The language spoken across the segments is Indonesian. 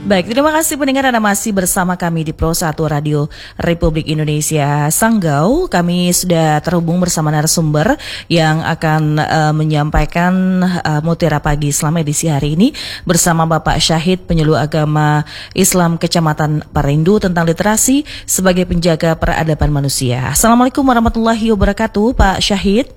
Baik, terima kasih pendengar Anda masih bersama kami di Pro 1 Radio Republik Indonesia Sanggau. Kami sudah terhubung bersama narasumber yang akan menyampaikan Mutiara Pagi Islam edisi hari ini bersama Bapak Syahid, penyuluh agama Islam Kecamatan Parindu tentang literasi sebagai penjaga peradaban manusia. Assalamualaikum warahmatullahi wabarakatuh, Pak Syahid.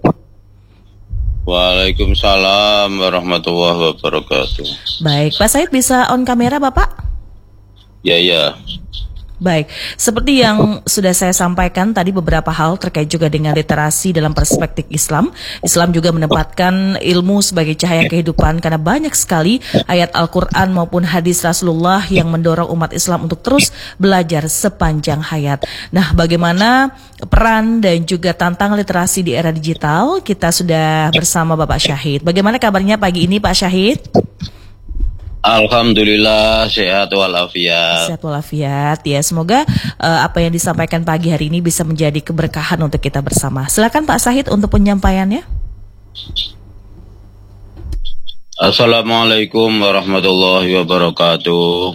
Waalaikumsalam warahmatullahi wabarakatuh. Baik, Pak Syahid bisa on kamera Bapak? Ya. Baik, seperti yang sudah saya sampaikan tadi beberapa hal terkait juga dengan literasi dalam perspektif Islam. Islam juga menempatkan ilmu sebagai cahaya kehidupan karena banyak sekali ayat Al-Quran maupun hadis Rasulullah yang mendorong umat Islam untuk terus belajar sepanjang hayat. Nah, bagaimana peran dan juga tantangan literasi di era digital? Kita sudah bersama Bapak Syahid. Bagaimana kabarnya pagi ini Pak Syahid? Alhamdulillah sehat walafiat. Sehat walafiat ya. Semoga apa yang disampaikan pagi hari ini bisa menjadi keberkahan untuk kita bersama. Silakan Pak Syahid untuk penyampaiannya. Assalamualaikum warahmatullahi wabarakatuh.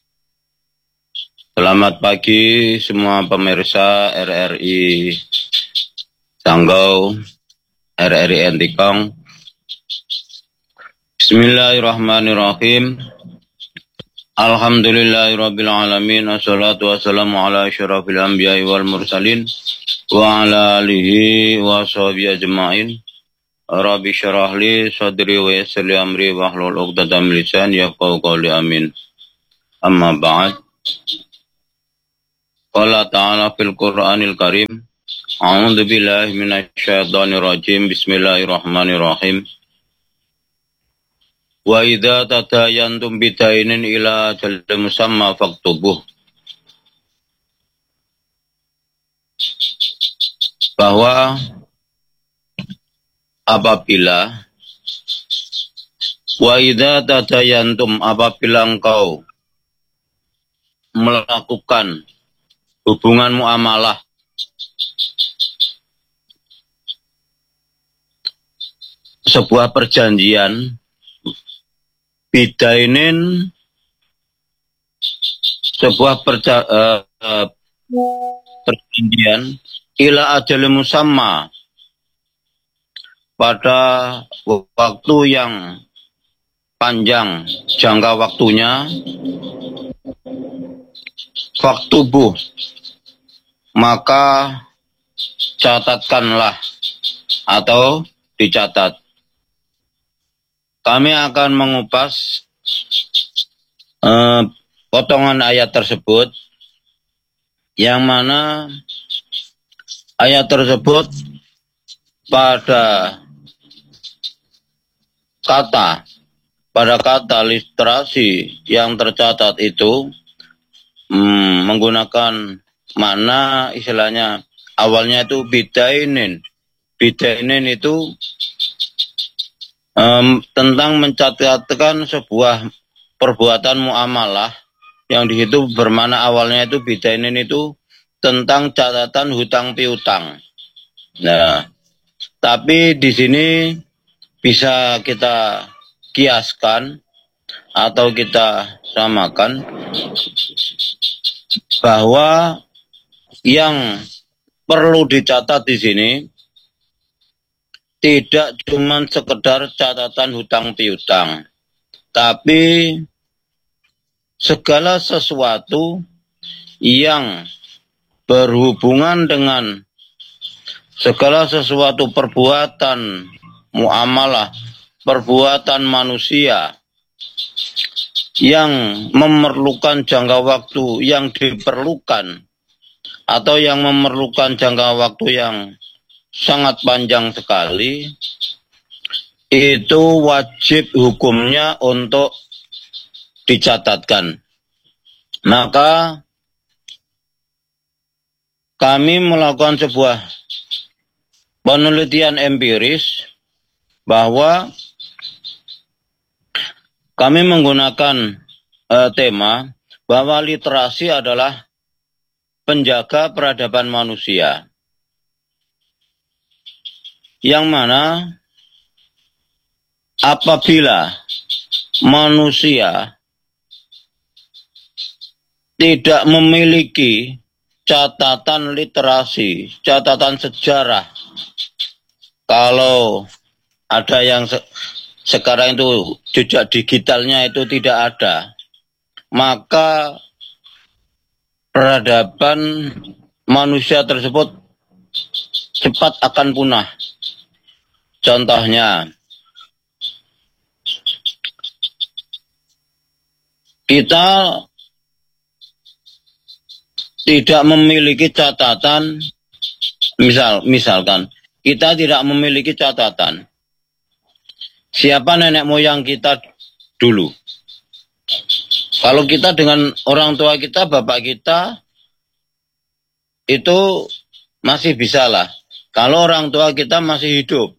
Selamat pagi semua pemirsa RRI Sanggau, RRI Entikong. Bismillahirrahmanirrahim. Alhamdulillahirabbil alamin. Wassalatu wassalamu ala asyrafil anbiya'i wal mursalin wa ala alihi wa sahbihi ajma'in. Rabbi syrah li sadri wa yassir li amri wahlul 'uqdatam min lisani yafqahu qawli amin. Amma ba'd. Qala ta'ala fil Qur'anil Karim. A'udzu billahi minasy syaithanir rajim. Bismillahirrahmanirrahim. Wa idza tadayantum bidainin ila ajalin musamma faktubuh. Bahwa apabila engkau melakukan hubungan muamalah sebuah perjanjian bidainin sebuah perjanjian ila ajalin musamma pada waktu yang panjang jangka waktunya, faktubuh, maka catatkanlah atau dicatat. Kami akan mengupas potongan ayat tersebut, yang mana ayat tersebut pada kata literasi yang tercatat itu menggunakan makna istilahnya awalnya itu bidainin. Bidainin itu tentang mencatatkan sebuah perbuatan muamalah yang di situ bermakna awalnya itu bidainin itu tentang catatan hutang piutang. Nah, tapi di sini bisa kita kiaskan atau kita samakan bahwa yang perlu dicatat di sini tidak cuma sekedar catatan hutang piutang, tapi segala sesuatu yang berhubungan dengan segala sesuatu perbuatan muamalah, perbuatan manusia yang memerlukan jangka waktu yang diperlukan atau yang memerlukan jangka waktu yang sangat panjang sekali, itu wajib hukumnya untuk dicatatkan. Maka kami melakukan sebuah penelitian empiris bahwa kami menggunakan tema bahwa literasi adalah penjaga peradaban manusia. Yang mana apabila manusia tidak memiliki catatan literasi, catatan sejarah. Kalau ada yang sekarang itu jejak digitalnya itu tidak ada, maka peradaban manusia tersebut cepat akan punah. Contohnya, kita tidak memiliki catatan, misalkan kita tidak memiliki catatan siapa nenek moyang kita dulu. Kalau kita dengan orang tua kita, bapak kita, itu masih bisa lah. Kalau orang tua kita masih hidup.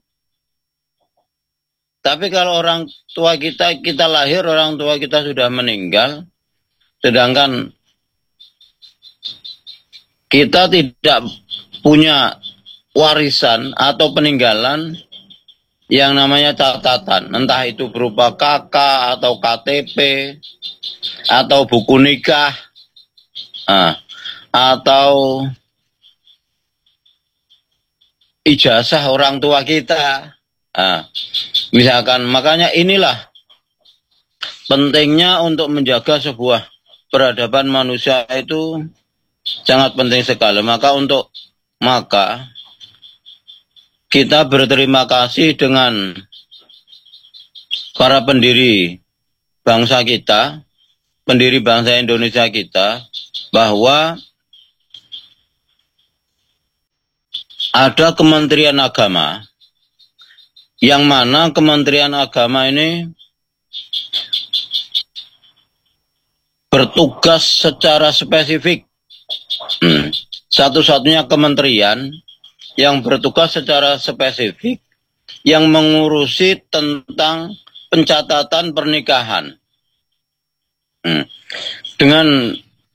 Tapi kalau orang tua kita lahir, orang tua kita sudah meninggal, sedangkan kita tidak punya warisan atau peninggalan yang namanya catatan, entah itu berupa KK atau KTP atau buku nikah, atau ijazah orang tua kita. Misalkan, makanya inilah pentingnya untuk menjaga sebuah peradaban manusia itu sangat penting sekali. Maka kita berterima kasih dengan para pendiri bangsa kita, pendiri bangsa Indonesia kita, bahwa ada Kementerian Agama, yang mana Kementerian Agama ini bertugas secara spesifik. Satu-satunya kementerian yang bertugas secara spesifik yang mengurusi tentang pencatatan pernikahan. Dengan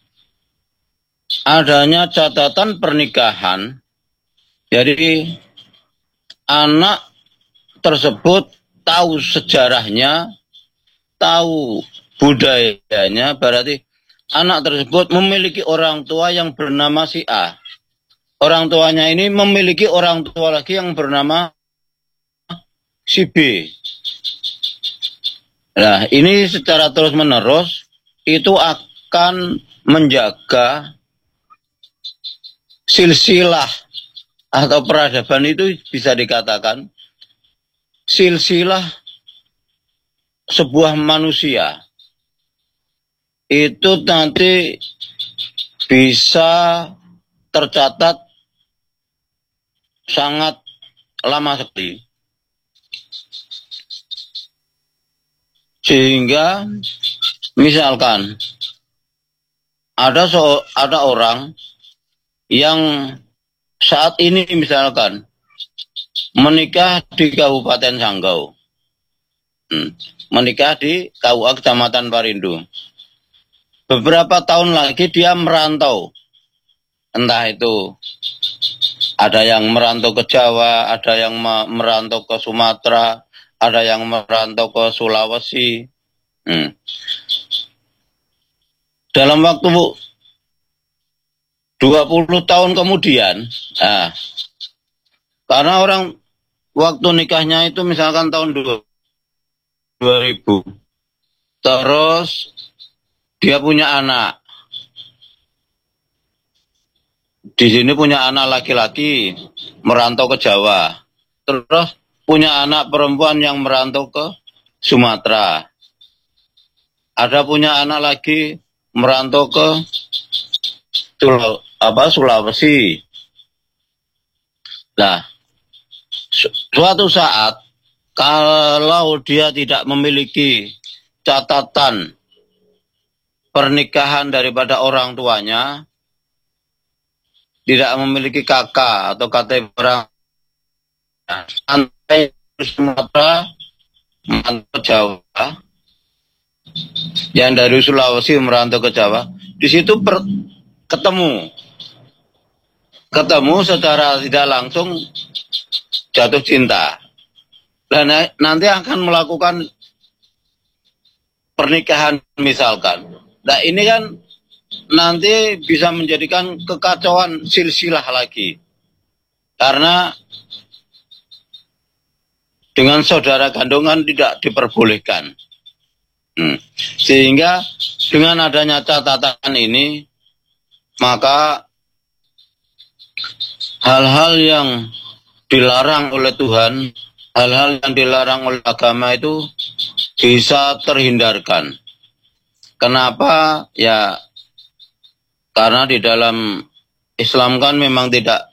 adanya catatan pernikahan, jadi anak tersebut tahu sejarahnya, tahu budayanya, berarti anak tersebut memiliki orang tua yang bernama si A. Orang tuanya ini memiliki orang tua lagi yang bernama si B. Nah, ini secara terus-menerus itu akan menjaga silsilah atau peradaban, itu bisa dikatakan silsilah sebuah manusia. Itu nanti bisa tercatat sangat lama sekali. Sehingga misalkan ada orang yang saat ini misalkan menikah di Kabupaten Sanggau, menikah di KUA Kecamatan Parindu. Beberapa tahun lagi dia merantau, entah itu ada yang merantau ke Jawa, ada yang merantau ke Sumatera, ada yang merantau ke Sulawesi. Dalam waktu 20 tahun kemudian, karena orang waktu nikahnya itu misalkan tahun 2000, terus dia punya anak. Di sini punya anak laki-laki merantau ke Jawa. Terus punya anak perempuan yang merantau ke Sumatera. Ada punya anak lagi merantau ke Sulawesi. Nah, suatu saat kalau dia tidak memiliki catatan pernikahan daripada orang tuanya, tidak memiliki kakak atau KTP orang, sampai Sumatera merantau ke Jawa, yang dari Sulawesi merantau ke Jawa, di situ ketemu secara tidak langsung, jatuh cinta, dan nanti akan melakukan pernikahan misalkan. Nah, ini kan nanti bisa menjadikan kekacauan silsilah lagi. Karena dengan saudara kandungan tidak diperbolehkan. Sehingga dengan adanya catatan ini, maka hal-hal yang dilarang oleh Tuhan, hal-hal yang dilarang oleh agama itu bisa terhindarkan. Kenapa? Ya, karena di dalam Islam kan memang tidak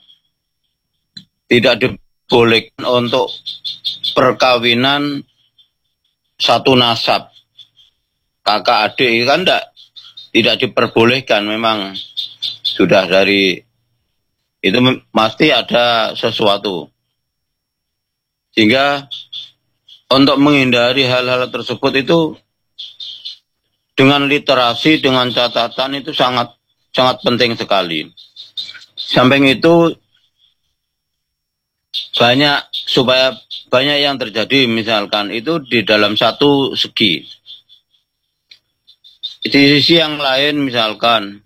dibolehkan untuk perkawinan satu nasab. Kakak adik kan tidak diperbolehkan, memang sudah dari itu pasti ada sesuatu. Sehingga untuk menghindari hal-hal tersebut itu dengan literasi, dengan catatan itu sangat penting sekali. Samping itu supaya banyak yang terjadi, misalkan itu di dalam satu segi. Di sisi yang lain, misalkan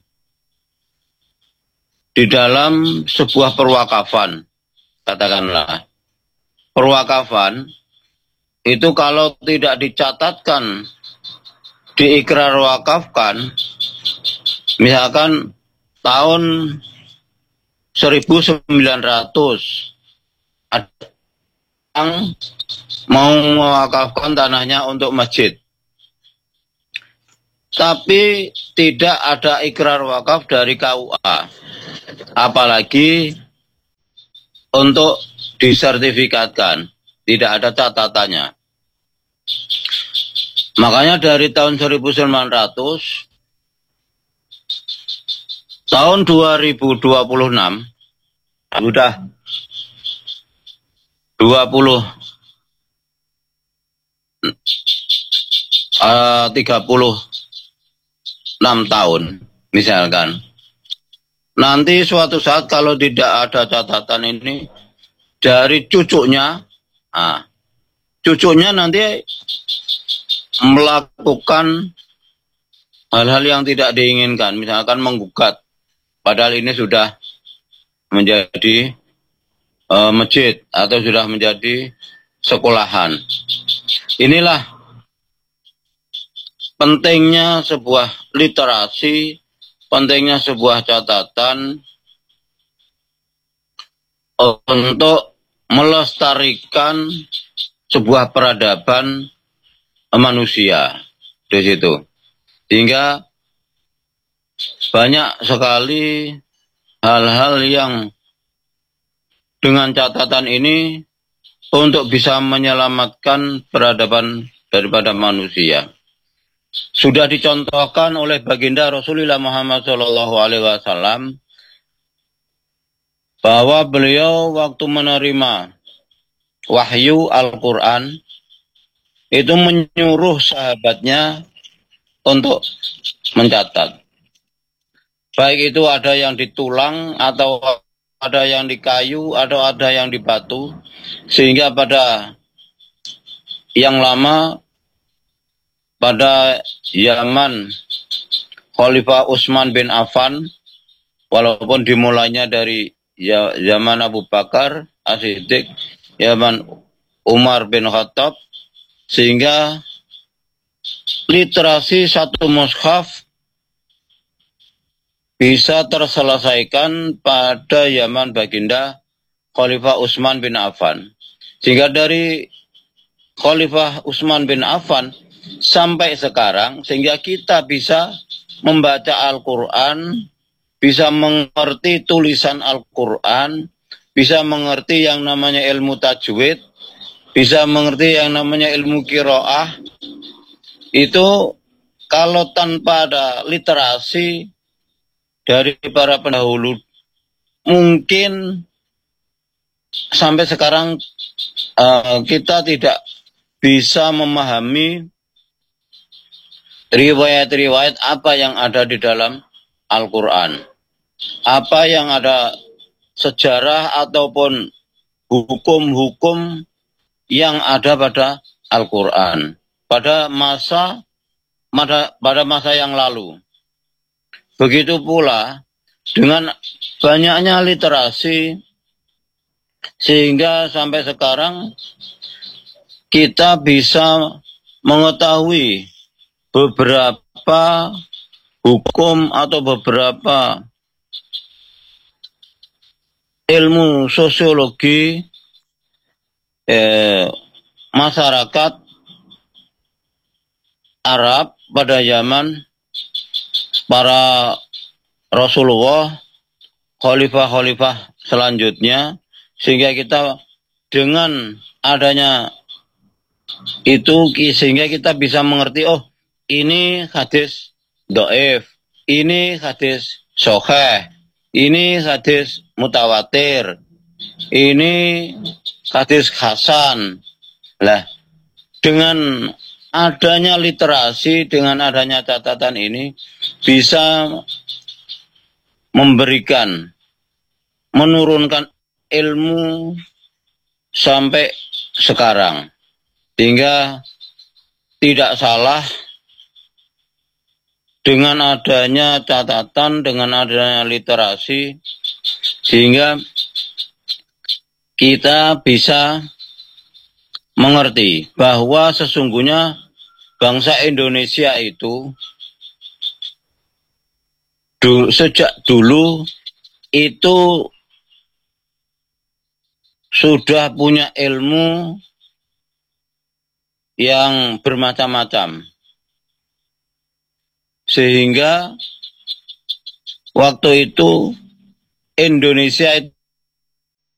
di dalam sebuah perwakafan, katakanlah perwakafan itu kalau tidak dicatatkan, diikrar wakafkan, misalkan tahun 1900 ada yang mau mewakafkan tanahnya untuk masjid, tapi tidak ada ikrar wakaf dari KUA, apalagi untuk disertifikatkan, tidak ada catatannya. Makanya dari tahun 1900, tahun 2026 sudah 36 tahun misalkan. Nanti suatu saat kalau tidak ada catatan ini dari cucunya nanti melakukan hal-hal yang tidak diinginkan, misalkan menggugat, padahal ini sudah menjadi masjid atau sudah menjadi sekolahan. Inilah pentingnya sebuah literasi, pentingnya sebuah catatan untuk melestarikan sebuah peradaban manusia di situ. Sehingga banyak sekali hal-hal yang dengan catatan ini untuk bisa menyelamatkan peradaban daripada manusia. Sudah dicontohkan oleh baginda Rasulullah Muhammad SAW bahwa beliau waktu menerima wahyu Al-Quran itu menyuruh sahabatnya untuk mencatat. Baik itu ada yang di tulang atau ada yang di kayu atau ada yang di batu, sehingga pada yang lama pada zaman Khalifah Utsman bin Affan, walaupun dimulainya dari zaman Abu Bakar As-Siddiq, zaman Umar bin Khattab, sehingga literasi satu mushaf bisa terselesaikan pada zaman baginda Khalifah Utsman bin Affan. Sehingga dari Khalifah Utsman bin Affan sampai sekarang, sehingga kita bisa membaca Al-Quran, bisa mengerti tulisan Al-Quran, bisa mengerti yang namanya ilmu tajwid, bisa mengerti yang namanya ilmu qiraah. Itu kalau tanpa ada literasi dari para pendahulu, mungkin sampai sekarang kita tidak bisa memahami riwayat-riwayat apa yang ada di dalam Al-Quran, apa yang ada sejarah ataupun hukum-hukum yang ada pada Al-Quran pada masa yang lalu. Begitu pula dengan banyaknya literasi, sehingga sampai sekarang kita bisa mengetahui beberapa hukum atau beberapa ilmu sosiologi masyarakat Arab pada zaman para Rasulullah, khalifah-khalifah selanjutnya, sehingga kita dengan adanya itu sehingga kita bisa mengerti, oh ini hadis dhaif, ini hadis sahih, ini hadis mutawatir, ini hadis hasan. Lah, dengan adanya literasi, dengan adanya catatan ini bisa memberikan, menurunkan ilmu sampai sekarang, sehingga tidak salah dengan adanya catatan, dengan adanya literasi, sehingga kita bisa mengerti bahwa sesungguhnya bangsa Indonesia itu sejak dulu itu sudah punya ilmu yang bermacam-macam, sehingga waktu itu Indonesia